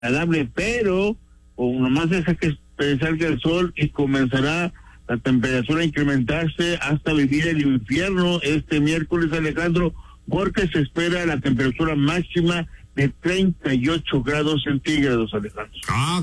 agradable, pero o nomás deja que salga el sol y comenzará la temperatura a incrementarse hasta vivir el infierno este miércoles, Alejandro, porque se espera la temperatura máxima de 38 grados centígrados, Alejandro.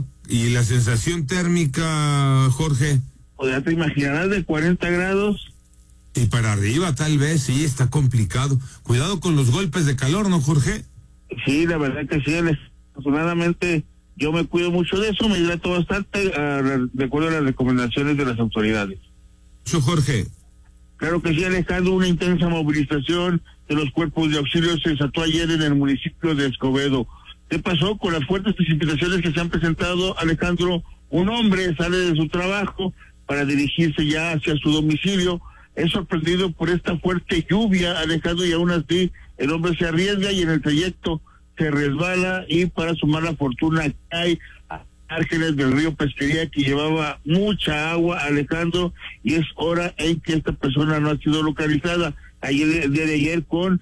¿Y la sensación térmica, Jorge? O ya te imaginarás, de 40 grados. Y para arriba, tal vez, sí, está complicado. Cuidado con los golpes de calor, ¿no, Jorge? Sí, la verdad que sí, afortunadamente yo me cuido mucho de eso, me hidrato bastante, de acuerdo a las recomendaciones de las autoridades. Jorge. Claro que sí, Alejandro, una intensa movilización de los cuerpos de auxilio se desató ayer en el municipio de Escobedo. ¿Qué pasó con las fuertes precipitaciones que se han presentado, Alejandro? Un hombre sale de su trabajo para dirigirse ya hacia su domicilio. Es sorprendido por esta fuerte lluvia, Alejandro, y aún así el hombre se arriesga y en el trayecto se resbala y para su mala fortuna cae a márgenes del río Pesquería, que llevaba mucha agua, Alejandro, y es hora en que esta persona no ha sido localizada. Ayer, el día de ayer,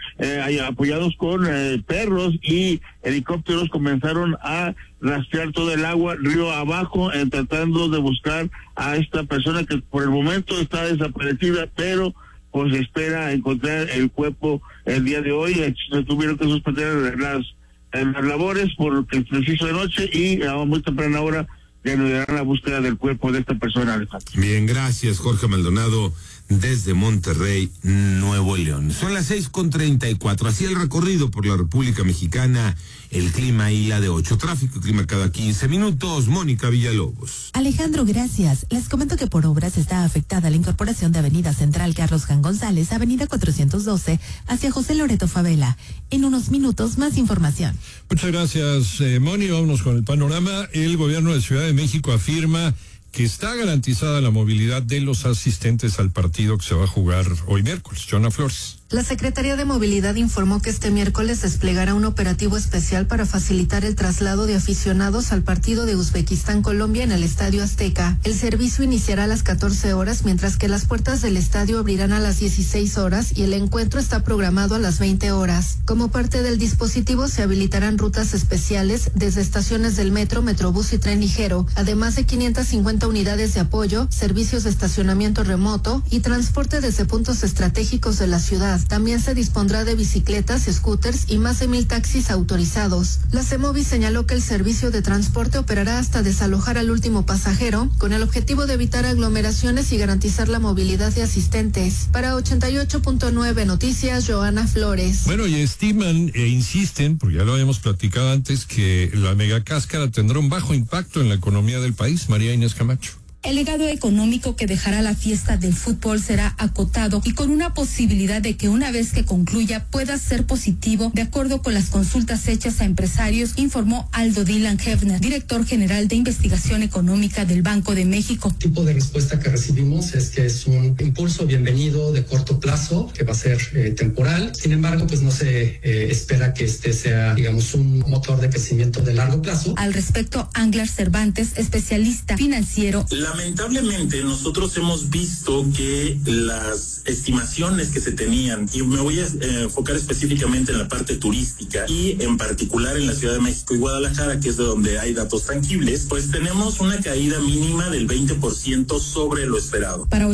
apoyados con perros y helicópteros, comenzaron a rastrear todo el agua río abajo, tratando de buscar a esta persona que por el momento está desaparecida, pero pues espera encontrar el cuerpo el día de hoy. Se tuvieron que suspender las labores porque es preciso de noche y a muy temprana hora reanudarán la búsqueda del cuerpo de esta persona, Alejandro. Bien, gracias, Jorge Maldonado, desde Monterrey, Nuevo León. Son las 6:34. Así el recorrido por la República Mexicana, el clima y la de 8. Tráfico y clima cada 15 minutos. Mónica Villalobos. Alejandro, gracias. Les comento que por obras está afectada la incorporación de Avenida Central Carlos Jan González, Avenida 412, hacia José Loreto Favela. En unos minutos, más información. Muchas gracias, Moni. Vámonos con el panorama. El gobierno de Ciudad de México afirma que está garantizada la movilidad de los asistentes al partido que se va a jugar hoy miércoles. Joana Flores. La Secretaría de Movilidad informó que este miércoles desplegará un operativo especial para facilitar el traslado de aficionados al partido de Uzbekistán-Colombia en el Estadio Azteca. El servicio iniciará a las 14 horas, mientras que las puertas del estadio abrirán a las 16 horas y el encuentro está programado a las 20 horas. Como parte del dispositivo se habilitarán rutas especiales desde estaciones del metro, metrobús y tren ligero, además de 550 unidades de apoyo, servicios de estacionamiento remoto y transporte desde puntos estratégicos de la ciudad. También se dispondrá de bicicletas, scooters y más de 1,000 taxis autorizados. La CEMOVI señaló que el servicio de transporte operará hasta desalojar al último pasajero, con el objetivo de evitar aglomeraciones y garantizar la movilidad de asistentes. Para 88.9 Noticias, Joana Flores. Bueno, y estiman e insisten, porque ya lo habíamos platicado antes, que la megacáscara tendrá un bajo impacto en la economía del país. María Inés Camacho. El legado económico que dejará la fiesta del fútbol será acotado y con una posibilidad de que una vez que concluya pueda ser positivo, de acuerdo con las consultas hechas a empresarios, informó Aldo Dylan Hefner, director general de investigación económica del Banco de México. El tipo de respuesta que recibimos es que es un impulso bienvenido de corto plazo, que va a ser temporal. Sin embargo, pues no se espera que este sea, digamos, un motor de crecimiento de largo plazo. Al respecto, Anglar Cervantes, especialista financiero. Lamentablemente nosotros hemos visto que las estimaciones que se tenían, y me voy a enfocar específicamente en la parte turística y en particular en la Ciudad de México y Guadalajara, que es de donde hay datos tangibles, pues tenemos una caída mínima del 20% sobre lo esperado. Para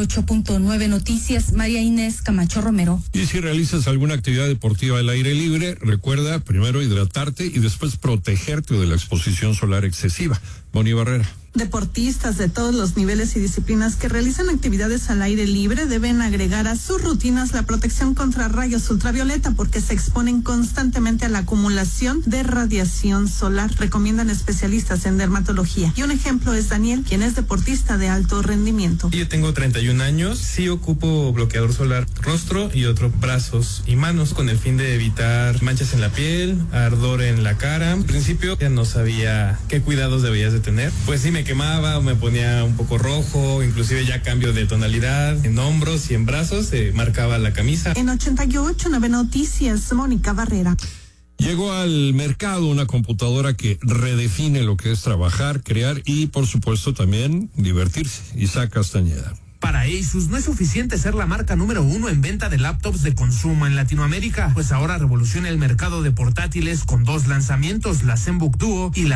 88.9 Noticias, María Inés Camacho Romero. Y si realizas alguna actividad deportiva al aire libre, recuerda primero hidratarte y después protegerte de la exposición solar excesiva. Moni Barrera. Deportistas de todos los niveles y disciplinas que realizan actividades al aire libre deben agregar a sus rutinas la protección contra rayos ultravioleta porque se exponen constantemente a la acumulación de radiación solar, recomiendan especialistas en dermatología. Y un ejemplo es Daniel, quien es deportista de alto rendimiento. Yo tengo 31 años, sí ocupo bloqueador solar rostro y otro brazos y manos con el fin de evitar manchas en la piel, ardor en la cara. En principio ya no sabía qué cuidados debías de tener, pues sí me quemaba, me ponía un poco rojo, inclusive ya cambio de tonalidad, en hombros y en brazos se marcaba la camisa. En 88.9 Noticias, Mónica Barrera. Llegó al mercado una computadora que redefine lo que es trabajar, crear y por supuesto también divertirse. Isaac Castañeda. Para Asus no es suficiente ser la marca número 1 en venta de laptops de consumo en Latinoamérica, pues ahora revoluciona el mercado de portátiles con 2 lanzamientos, la ZenBook Duo y la